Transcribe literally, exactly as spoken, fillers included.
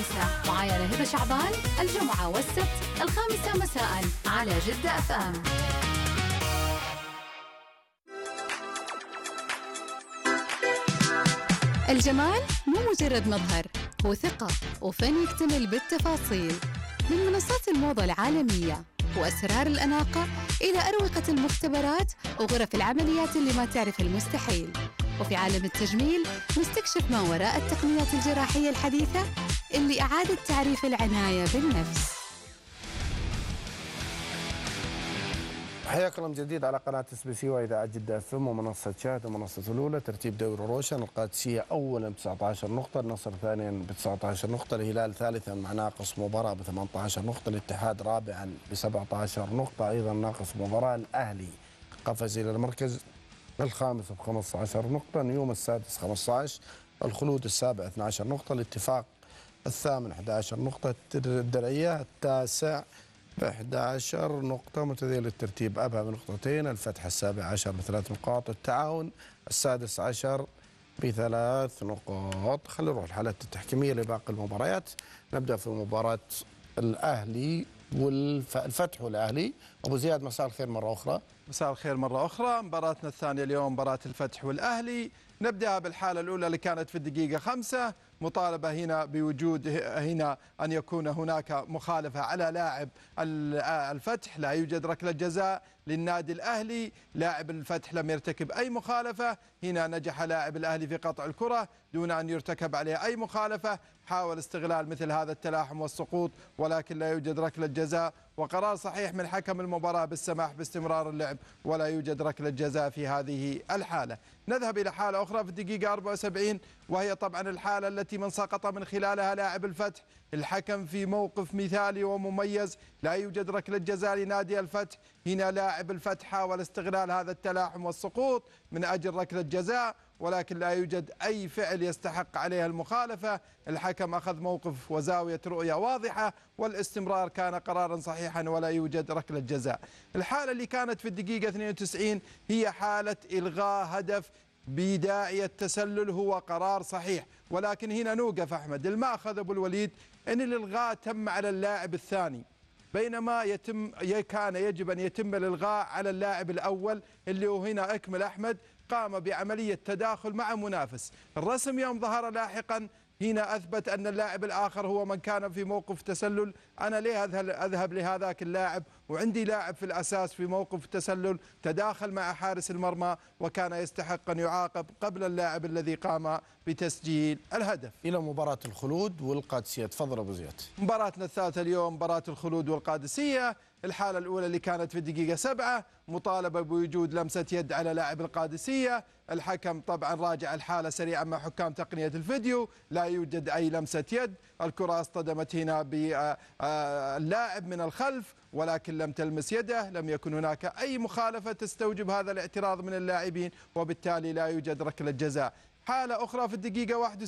الخامسة معايا أنا هبة شعبان، الجمعة والسبت الخامسة مساء على جدة أف أم. الجمال مو مجرد مظهر، هو ثقة وفن يكتمل بالتفاصيل. من منصات الموضة العالمية وأسرار الأناقة إلى أروقة المختبرات وغرف العمليات اللي ما تعرف المستحيل. وفي عالم التجميل نستكشف ما وراء التقنيات الجراحية الحديثة اللي أعادت تعريف العناية بالنفس. حياكم من جديد على قناة اس بي سي وإذاعة جدة اف ام ومنصة شاهد ومنصة الأولى. ترتيب دوري روشن، القادسية أولا ب تسعة عشر نقطة، النصر ثانيا ب تسعة عشر نقطة، الهلال ثالثا مع ناقص مباراة ب ثمانية عشر نقطة، الاتحاد رابعا ب سبعة عشر نقطة أيضا ناقص مباراة، الأهلي قفز إلى المركز الخامس ب خمسة عشر نقطة، نيوم السادس خمسة عشر، الخلود السابع اثنتي عشرة نقطة، الاتفاق الثامن أحد عشر نقطة، الدرعية التاسع ب أحد عشر نقطة متذيل الترتيب أبها بنقطتين، الفتح السابع عشر بثلاث نقاط، التعاون السادس عشر بثلاث نقاط. خلينا نروح الحالات التحكيمية لباقي المباريات. نبدأ في مباراة الأهلي والفتح والأهلي. أبو زياد مساء الخير مرة أخرى. مساء الخير مرة أخرى. مباراتنا الثانية اليوم مباراة الفتح والأهلي. نبدأ بالحالة الأولى اللي كانت في الدقيقة خمسة، مطالبة هنا بوجود هنا أن يكون هناك مخالفة على لاعب الفتح، لا يوجد ركلة جزاء للنادي الأهلي، لاعب الفتح لم يرتكب أي مخالفة، هنا نجح لاعب الأهلي في قطع الكرة دون أن يرتكب عليه أي مخالفة، حاول استغلال مثل هذا التلاحم والسقوط ولكن لا يوجد ركلة جزاء، وقرار صحيح من حكم المباراة بالسماح باستمرار اللعب ولا يوجد ركلة جزاء في هذه الحالة. نذهب إلى حالة أخرى في الدقيقة أربعة وسبعين، وهي طبعا الحالة التي من سقط من خلالها لاعب الفتح، الحكم في موقف مثالي ومميز، لا يوجد ركلة جزاء لنادي الفتح، هنا لاعب الفتح حاول استغلال هذا التلاحم والسقوط من أجل ركلة جزاء ولكن لا يوجد أي فعل يستحق عليه المخالفة، الحكم أخذ موقف وزاوية رؤية واضحة والاستمرار كان قرارا صحيحا ولا يوجد ركلة جزاء. الحالة اللي كانت في الدقيقة اثنين وتسعين هي حالة إلغاء هدف بداعي التسلل، هو قرار صحيح ولكن هنا نوقف أحمد. المأخذ أبو الوليد أن الإلغاء تم على اللاعب الثاني بينما يتم كان يجب أن يتم الإلغاء على اللاعب الأول اللي هو هنا أكمل أحمد قام بعملية تداخل مع منافس. الرسم يوم ظهر لاحقا هنا أثبت أن اللاعب الآخر هو من كان في موقف تسلل، أنا ليه أذهب لهذاك اللاعب وعندي لاعب في الأساس في موقف تسلل تداخل مع حارس المرمى وكان يستحق أن يعاقب قبل اللاعب الذي قام بتسجيل الهدف. إلى مباراة الخلود والقادسية، تفضل أبو زياد. مباراتنا الثالثة اليوم مباراة الخلود والقادسية. الحالة الأولى اللي كانت في الدقيقة سبعة، مطالبة بوجود لمسة يد على لاعب القادسية، الحكم طبعا راجع الحالة سريعا مع حكام تقنية الفيديو، لا يوجد أي لمسة يد، الكرة اصطدمت هنا باللاعب من الخلف ولكن لم تلمس يده، لم يكن هناك أي مخالفة تستوجب هذا الاعتراض من اللاعبين وبالتالي لا يوجد ركلة جزاء. حالة أخرى في الدقيقة واحد